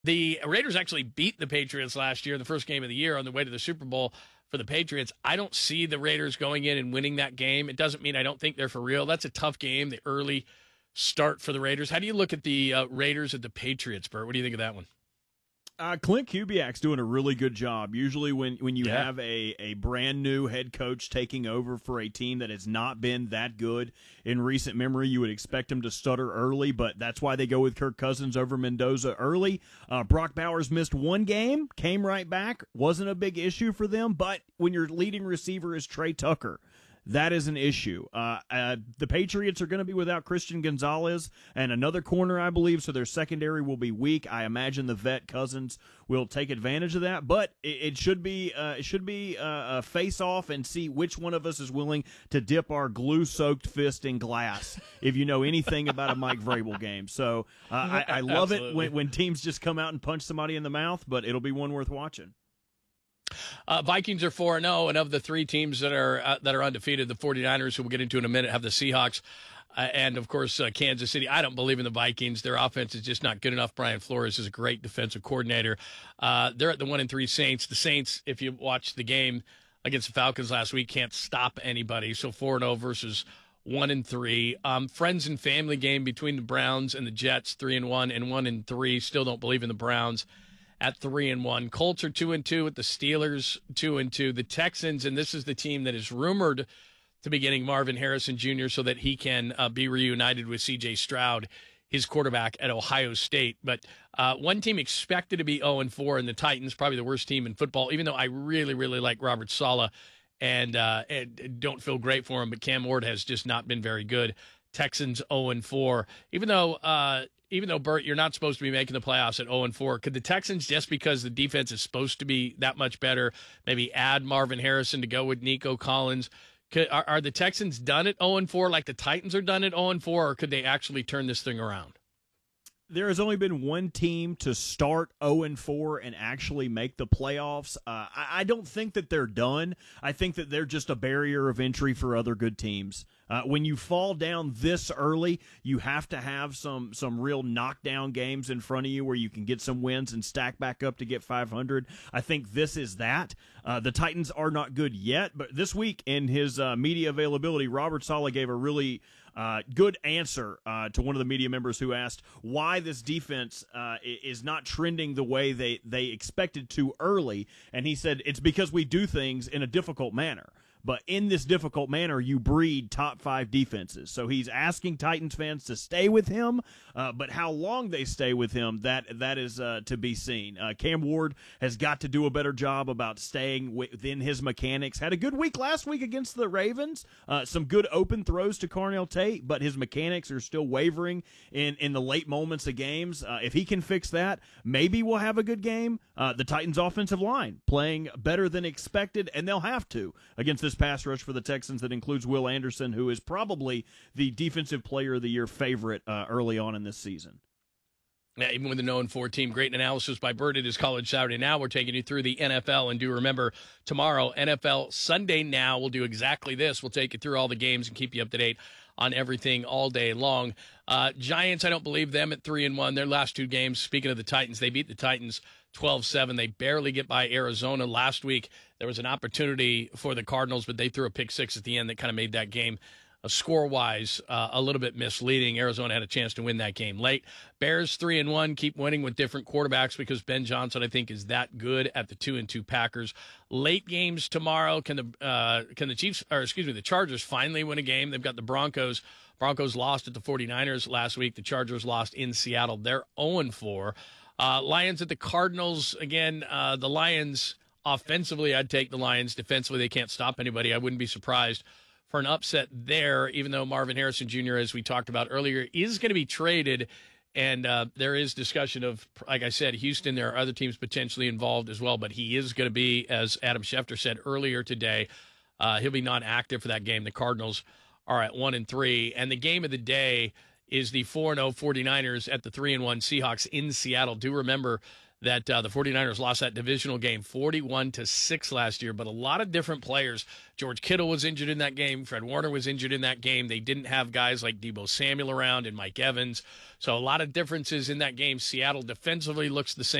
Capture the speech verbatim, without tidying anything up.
The Raiders actually beat the Patriots last year, the first game of the year, on the way to the Super Bowl for the Patriots. I don't see the Raiders going in and winning that game. It doesn't mean I don't think they're for real. That's a tough game, the early start for the Raiders. How do you look at the uh, Raiders at the Patriots, Bert? What do you think of that one? Uh, Clint Kubiak's doing a really good job. Usually when, when you Yeah. have a, a brand new head coach taking over for a team that has not been that good in recent memory, you would expect him to stutter early, but that's why they go with Kirk Cousins over Mendoza early. Uh, Brock Bowers missed one game, came right back, wasn't a big issue for them, but when your leading receiver is Trey Tucker, that is an issue. Uh, uh, the Patriots are going to be without Christian Gonzalez and another corner, I believe, so their secondary will be weak. I imagine the vet Cousins will take advantage of that, but it, it should be uh, it should be uh, a face-off and see which one of us is willing to dip our glue-soaked fist in glass, if you know anything about a Mike Vrabel game. So uh, I, I love it when, when teams just come out and punch somebody in the mouth, but it'll be one worth watching. Uh, Vikings are four and oh, and of the three teams that are uh, that are undefeated, the 49ers, who we'll get into in a minute, have the Seahawks uh, and, of course, uh, Kansas City. I don't believe in the Vikings. Their offense is just not good enough. Brian Flores is a great defensive coordinator. Uh, they're at the one and three Saints. The Saints, if you watched the game against the Falcons last week, can't stop anybody. So four and oh versus one and three. Um, friends and family game between the Browns and the Jets, three and one and one and three. Still don't believe in the Browns at three and one. Colts are two and two with the Steelers two and two. The Texans, and this is the team that is rumored to be getting Marvin Harrison Junior so that he can uh, be reunited with C J Stroud, his quarterback at Ohio State. But uh, one team expected to be oh and four, and the Titans, probably the worst team in football, even though I really, really like Robert Saleh and, uh, and don't feel great for him, but Cam Ward has just not been very good. Texans oh and four. Even though uh, even though Bert, you're not supposed to be making the playoffs at oh and four, could the Texans, just because the defense is supposed to be that much better, maybe add Marvin Harrison to go with Nico Collins? Could, are, are the Texans done at oh and four like the Titans are done at oh and four, or could they actually turn this thing around? There has only been one team to start oh and four and actually make the playoffs. Uh, I, I don't think that they're done. I think that they're just a barrier of entry for other good teams. Uh, when you fall down this early, you have to have some some real knockdown games in front of you where you can get some wins and stack back up to get five hundred. I think this is that. Uh, the Titans are not good yet, but this week in his uh, media availability, Robert Saleh gave a really uh, good answer uh, to one of the media members who asked why this defense uh, is not trending the way they, they expected to early, and he said it's because we do things in a difficult manner. But in this difficult manner, you breed top five defenses. So he's asking Titans fans to stay with him, uh, but how long they stay with him, that that is uh, to be seen. Uh, Cam Ward has got to do a better job about staying within his mechanics. Had a good week last week against the Ravens. Uh, some good open throws to Carnell Tate, but his mechanics are still wavering in, in the late moments of games. Uh, if he can fix that, maybe we'll have a good game. Uh, the Titans' offensive line playing better than expected, and they'll have to against this pass rush for the Texans that includes Will Anderson, who is probably the Defensive Player of the Year favorite uh, early on in this season. Yeah, even with the oh and four team, great analysis by Bert. It is College Saturday Now. We're taking you through the N F L, and do remember, tomorrow, N F L Sunday Now, we'll do exactly this. We'll take you through all the games and keep you up to date on everything all day long. Uh, Giants, I don't believe them at three and one. Their last two games, speaking of the Titans, they beat the Titans twelve seven. They barely get by Arizona. Last week, there was an opportunity for the Cardinals, but they threw a pick six at the end that kind of made that game uh, score-wise uh, a little bit misleading. Arizona had a chance to win that game late. Bears three and one, keep winning with different quarterbacks because Ben Johnson, I think, is that good at the two and two Packers. Late games tomorrow. Can the uh, can the Chiefs, or excuse me, the Chargers finally win a game? They've got the Broncos. Broncos lost at the 49ers last week. The Chargers lost in Seattle. They're oh and four. Uh, Lions at the Cardinals. Again, uh, the Lions, offensively, I'd take the Lions. Defensively, they can't stop anybody. I wouldn't be surprised for an upset there, even though Marvin Harrison Junior, as we talked about earlier, is going to be traded. And uh, there is discussion of, like I said, Houston, there are other teams potentially involved as well, but he is going to be, as Adam Schefter said earlier today, uh, he'll be non-active for that game. The Cardinals are at one and three. And the game of the day is the four and oh 49ers at the three and one Seahawks in Seattle. Do remember that uh, the 49ers lost that divisional game forty-one to six last year, but a lot of different players. George Kittle was injured in that game. Fred Warner was injured in that game. They didn't have guys like Deebo Samuel around and Mike Evans. So a lot of differences in that game. Seattle defensively looks the same.